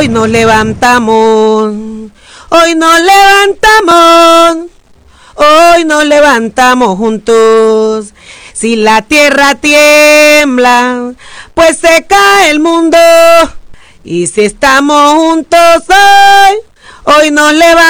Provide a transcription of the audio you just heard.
hoy nos levantamos, hoy nos levantamos, hoy nos levantamos juntos. Si la tierra tiembla, pues se cae el mundo. Y si estamos juntos hoy, hoy nos levantamos.